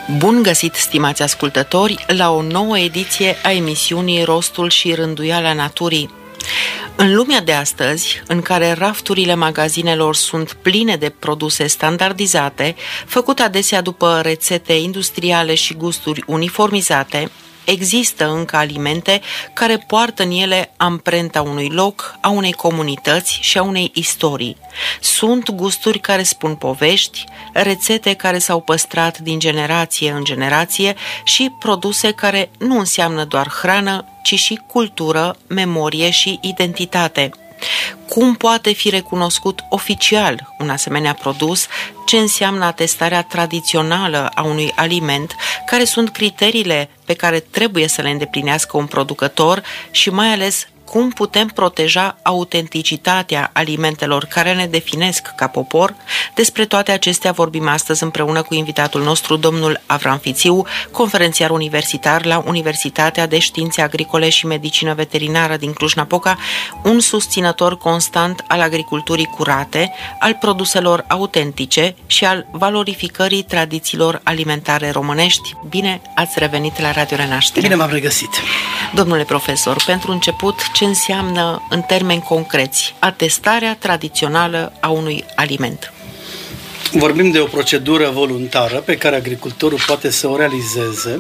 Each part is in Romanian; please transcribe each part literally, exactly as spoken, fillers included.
Bun găsit, stimați ascultători, la o nouă ediție a emisiunii Rostul și Rânduiala Naturii. În lumea de astăzi, în care rafturile magazinelor sunt pline de produse standardizate, făcute adesea după rețete industriale și gusturi uniformizate, există încă alimente care poartă în ele amprenta unui loc, a unei comunități și a unei istorii. Sunt gusturi care spun povești, rețete care s-au păstrat din generație în generație și produse care nu înseamnă doar hrană, ci și cultură, memorie și identitate. Cum poate fi recunoscut oficial un asemenea produs? Ce înseamnă atestarea tradițională a unui aliment? Care sunt criteriile pe care trebuie să le îndeplinească un producător și mai ales cum putem proteja autenticitatea alimentelor care ne definesc ca popor? Despre toate acestea vorbim astăzi împreună cu invitatul nostru, domnul Avram Fițiu, conferențiar universitar la Universitatea de Științe Agricole și Medicină Veterinară din Cluj-Napoca, un susținător constant al agriculturii curate, al produselor autentice și al valorificării tradițiilor alimentare românești. Bine ați revenit la Radio Renaștere! Bine v-am regăsit! Domnule profesor, pentru început, ce înseamnă în termeni concreți atestarea tradițională a unui aliment? Vorbim de o procedură voluntară pe care agricultorul poate să o realizeze.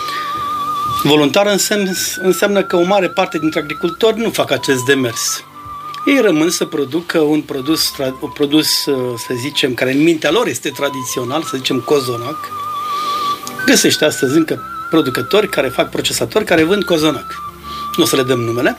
Voluntară înseamnă, înseamnă că o mare parte dintre agricultori nu fac acest demers. Ei rămân să producă un produs, un produs, să zicem, care în mintea lor este tradițional, să zicem cozonac. Găsește astăzi încă producători care fac procesatori care vând cozonac. Nu o să le dăm numele,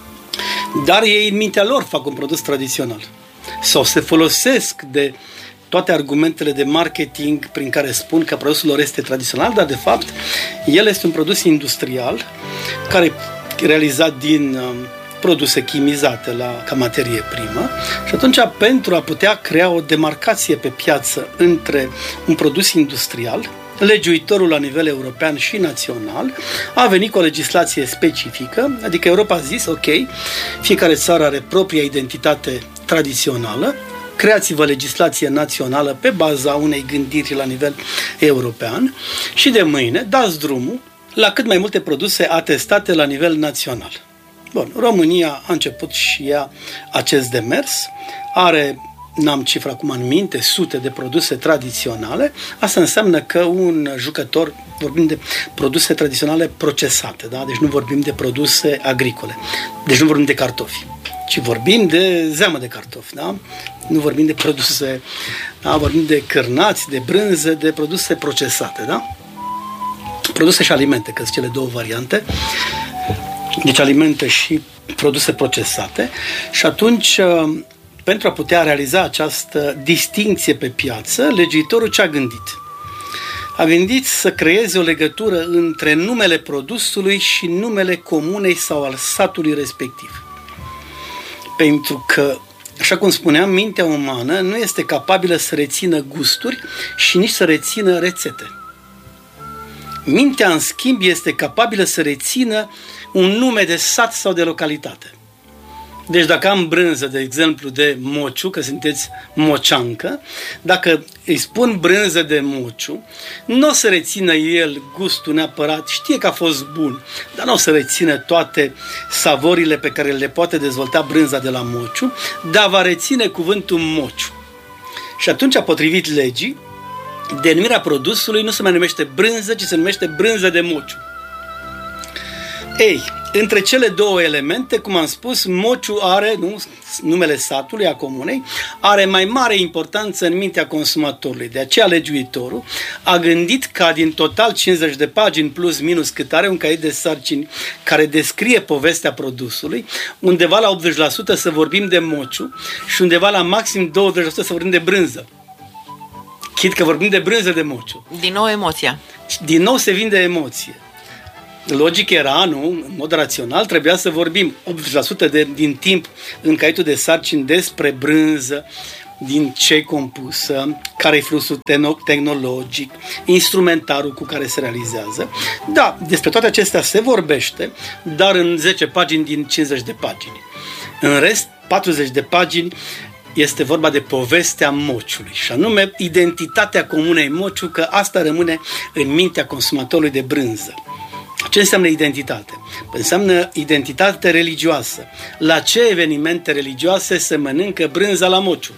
dar ei în mintea lor fac un produs tradițional. Sau se folosesc de toate argumentele de marketing prin care spun că produsul lor este tradițional, dar de fapt el este un produs industrial care e realizat din uh, produse chimizate la, ca materie primă și atunci pentru a putea crea o demarcație pe piață între un produs industrial, legiuitorul la nivel european și național a venit cu o legislație specifică, adică Europa a zis, ok, fiecare țară are propria identitate tradițională, creați-vă legislație națională pe baza unei gândiri la nivel european și de mâine dați drumul la cât mai multe produse atestate la nivel național. Bun, România a început și ea acest demers, are, n-am cifra acum în minte, sute de produse tradiționale. Asta înseamnă că un jucător, vorbim de produse tradiționale procesate, da? Deci nu vorbim de produse agricole, deci nu vorbim de cartofi, ci vorbim de zeamă de cartofi, da? Nu vorbim de produse, da? Vorbim de cârnați, de brânză, de produse procesate, da? Produse și alimente, că sunt cele două variante. Deci alimente și produse procesate. Și atunci, pentru a putea realiza această distincție pe piață, legiuitorul ce a gândit? A gândit să creeze o legătură între numele produsului și numele comunei sau al satului respectiv. Pentru că, așa cum spuneam, mintea umană nu este capabilă să rețină gusturi și nici să rețină rețete. Mintea, în schimb, este capabilă să rețină un nume de sat sau de localitate. Deci dacă am brânză, de exemplu, de mociu, că sunteți moceancă, dacă îi spun brânză de mociu, nu o să rețină el gustul neapărat, știe că a fost bun, dar nu o să rețină toate savorile pe care le poate dezvolta brânza de la mociu, dar va reține cuvântul mociu. Și atunci, potrivit legii, denumirea produsului nu se mai numește brânză, ci se numește brânză de mociu. Ei, între cele două elemente, cum am spus, mociu are, nu, numele satului, a comunei, are mai mare importanță în mintea consumatorului. De aceea legiuitorul a gândit ca din total cincizeci de pagini plus minus cât are un caiet de sarcini care descrie povestea produsului, undeva la optzeci la sută să vorbim de mociu și undeva la maxim douăzeci la sută să vorbim de brânză. Chit că vorbim de brânză de mociu. Din nou emoția. Din nou se vinde emoție. Logic era, nu, în mod rațional, trebuia să vorbim optzeci la sută de, din timp în caietul de sarcini despre brânză, din ce e compusă, care e fluxul tehnologic, instrumentarul cu care se realizează. Da, despre toate acestea se vorbește, dar în zece pagini din cincizeci de pagini. În rest, patruzeci de pagini este vorba de povestea mociului, și anume identitatea comunei mociu, că asta rămâne în mintea consumatorului de brânză. Ce înseamnă identitate? Păi înseamnă identitate religioasă. La ce evenimente religioase se mănâncă brânza la mociu?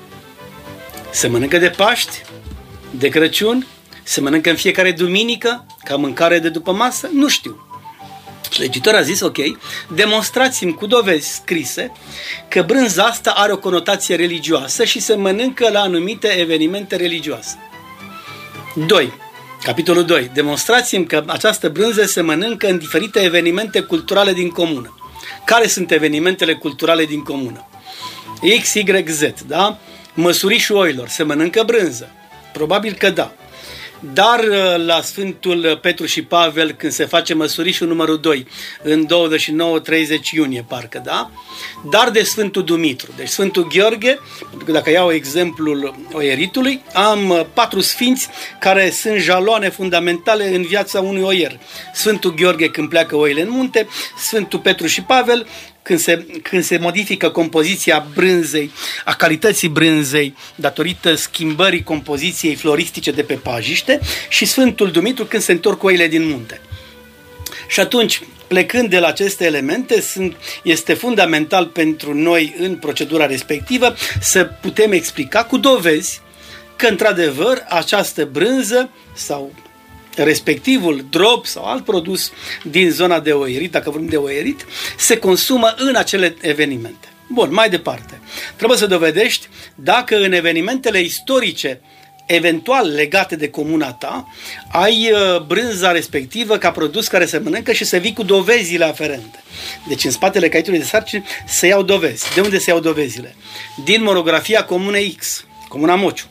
Se mănâncă de Paști, de Crăciun, se mănâncă în fiecare duminică, ca mâncare de după masă? Nu știu. Și legiuitorul a zis, ok, demonstrați-mi cu dovezi scrise că brânza asta are o conotație religioasă și se mănâncă la anumite evenimente religioase. doi. Capitolul doi. Demonstrați-mi că această brânză se mănâncă în diferite evenimente culturale din comună. Care sunt evenimentele culturale din comună? X, Y, Z, da? Măsurișul oilor, se mănâncă brânză? Probabil că da. Dar la Sfântul Petru și Pavel, când se face măsurișul numărul doi, în douăzeci și nouă treizeci iunie, parcă, da? Dar de Sfântul Dumitru. Deci Sfântul Gheorghe, pentru că dacă iau exemplul oieritului, am patru sfinți care sunt jaloane fundamentale în viața unui oier. Sfântul Gheorghe când pleacă oile în munte, Sfântul Petru și Pavel, când se, când se modifică compoziția brânzei, a calității brânzei, datorită schimbării compoziției floristice de pe pajiște, și Sfântul Dumitru când se întorc oile din munte. Și atunci, plecând de la aceste elemente, sunt, este fundamental pentru noi în procedura respectivă să putem explica cu dovezi că, într-adevăr, această brânză sau respectivul drop sau alt produs din zona de oierit, dacă vorbim de oierit, se consumă în acele evenimente. Bun, mai departe. Trebuie să dovedești dacă în evenimentele istorice eventual legate de comuna ta, ai brânza respectivă ca produs care se mănâncă și să vii cu dovezile aferente. Deci în spatele caietului de sarcini se iau dovezi. De unde se iau dovezile? Din monografia Comunei X, Comuna Mociu.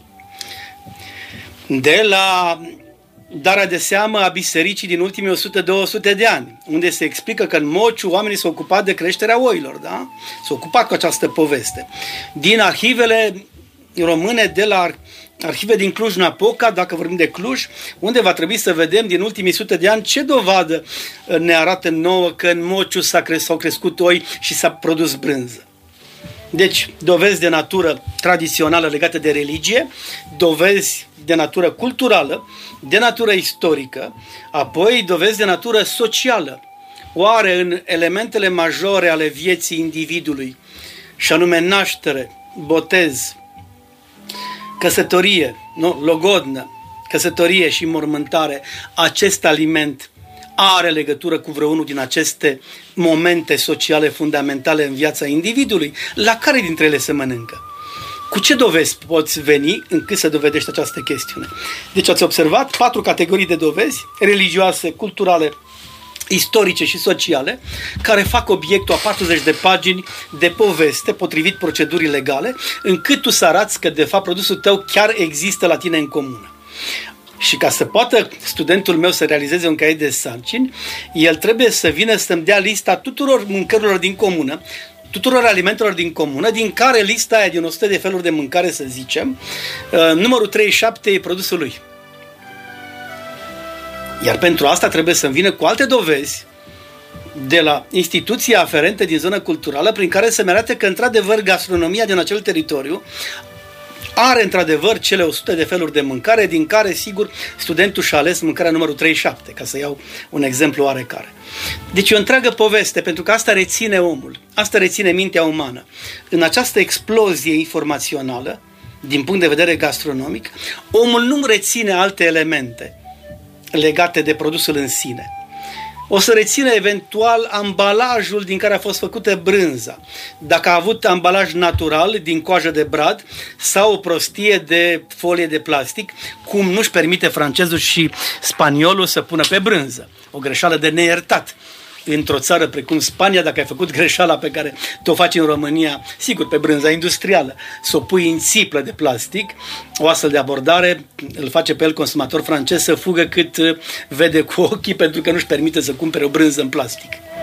De la darea de seamă a bisericii din ultimii o sută două sute de ani, unde se explică că în Mociu oamenii s-au ocupat de creșterea oilor, da? S-au ocupat cu această poveste. Din arhivele române, de la arhive din Cluj-Napoca, dacă vorbim de Cluj, unde va trebui să vedem din ultimii sute de ani ce dovadă ne arată nouă că în Mociu s-a cres- s-au crescut oi și s-a produs brânză. Deci, dovezi de natură tradițională legate de religie, dovezi de natură culturală, de natură istorică, apoi dovezi de natură socială. Oare în elementele majore ale vieții individului, și anume naștere, botez, căsătorie, nu? Logodnă, căsătorie și mormântare, acest aliment are legătură cu vreunul din aceste momente sociale fundamentale în viața individului? La care dintre ele se mănâncă? Cu ce dovezi poți veni încât să dovedești această chestiune? Deci ați observat patru categorii de dovezi, religioase, culturale, istorice și sociale, care fac obiectul a patruzeci de pagini de poveste potrivit procedurii legale, încât tu să arăți că de fapt produsul tău chiar există la tine în comună. Și ca să poată studentul meu să realizeze un caiet de sarcini, el trebuie să vină să-mi dea lista tuturor mâncărurilor din comună, tuturor alimentelor din comună, din care lista aia din o sută de feluri de mâncare, să zicem, numărul treizeci și șapte e produsul lui. Iar pentru asta trebuie să-mi vină cu alte dovezi de la instituția aferentă din zona culturală, prin care să-mi arate că, într-adevăr, gastronomia din acel teritoriu are, într-adevăr, cele o sută de feluri de mâncare, din care, sigur, studentul și-a ales mâncarea numărul treizeci și șapte, ca să iau un exemplu oarecare. Deci e o întreagă poveste, pentru că asta reține omul, asta reține mintea umană. În această explozie informațională, din punct de vedere gastronomic, omul nu reține alte elemente legate de produsul în sine. O să rețină eventual ambalajul din care a fost făcută brânza. Dacă a avut ambalaj natural din coajă de brad sau o prostie de folie de plastic, cum nu-și permite francezul și spaniolul să pună pe brânză. O greșeală de neiertat. Într-o țară precum Spania, dacă ai făcut greșeala pe care te-o faci în România, sigur, pe brânza industrială, să o pui în țiplă de plastic, o astfel de abordare îl face pe el, consumator francez, să fugă cât vede cu ochii, pentru că nu-și permite să cumpere o brânză în plastic.